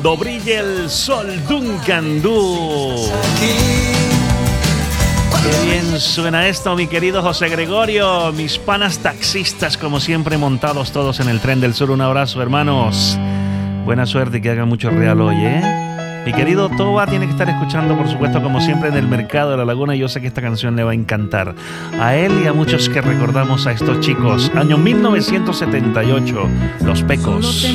Brille el sol Duncan Du. Qué bien suena esto, mi querido José Gregorio. Mis panas taxistas, como siempre, montados todos en el tren del sur. Un abrazo, hermanos. Buena suerte y que haga mucho real hoy, ¿eh? Mi querido Toba tiene que estar escuchando, por supuesto, como siempre, en el Mercado de la Laguna. Y yo sé que esta canción le va a encantar a él y a muchos que recordamos a estos chicos. Año 1978, Los Pecos.